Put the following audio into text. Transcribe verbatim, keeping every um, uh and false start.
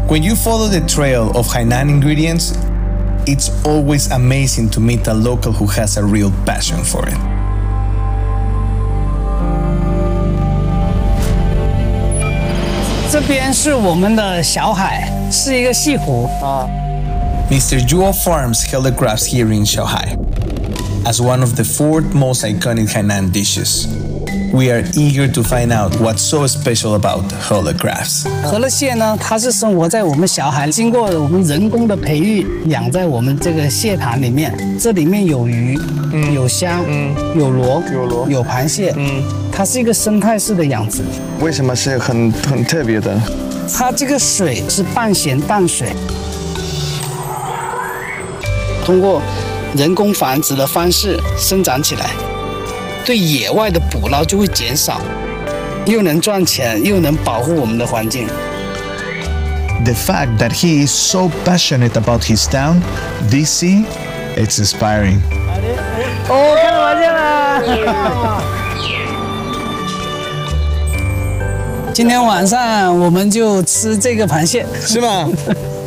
When you follow the trail of Hainan ingredients, it's always amazing to meet a local who has a real passion for it. This is our 小海，是一个西湖啊。 Mister Zhuo farms holographs here in Shanghai as one of the four most iconic Hainan dishes. We are eager to find out what's so special about holographs. 河乐蟹呢，它是生活在我们小海，经过我们人工的培育，养在我们这个蟹塘里面。这里面有鱼，嗯、有虾，嗯、有螺，有螺，有螃蟹，嗯，它是一个生态式的养殖。 为什么是很很特别的？ 它这个水是半咸淡水，通过人工繁殖的方式生长起来。 对野外的捕捞就会减少，又能赚钱，又能保护我们的环境。 The fact that he is so passionate about his town, D C, it's inspiring. 哦，看到螃蟹了！今天晚上我们就吃这个螃蟹， 是吗？